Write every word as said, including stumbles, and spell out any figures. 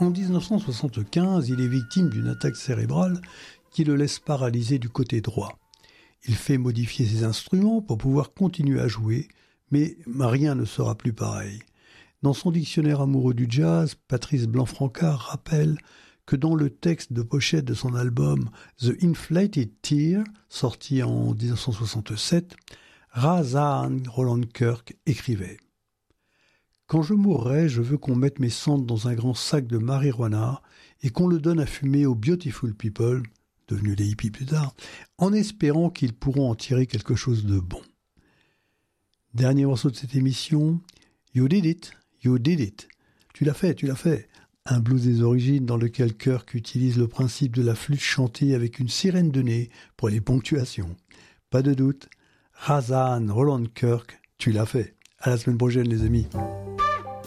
En dix-neuf cent soixante-quinze, il est victime d'une attaque cérébrale qui le laisse paralysé du côté droit. Il fait modifier ses instruments pour pouvoir continuer à jouer, mais rien ne sera plus pareil. Dans son dictionnaire amoureux du jazz, Patrice Blanc-Francard rappelle que dans le texte de pochette de son album The Inflated Tear, sorti en dix-neuf cent soixante-sept, Razan Roland Kirk écrivait « Quand je mourrai, je veux qu'on mette mes cendres dans un grand sac de marijuana et qu'on le donne à fumer aux beautiful people, devenus les hippies plus tard, en espérant qu'ils pourront en tirer quelque chose de bon. » Dernier morceau de cette émission, You Did It, You Did It. Tu l'as fait, tu l'as fait. Un blues des origines dans lequel Kirk utilise le principe de la flûte chantée avec une sirène de nez pour les ponctuations. Pas de doute, Razan Roland Kirk, tu l'as fait. À la semaine prochaine les amis.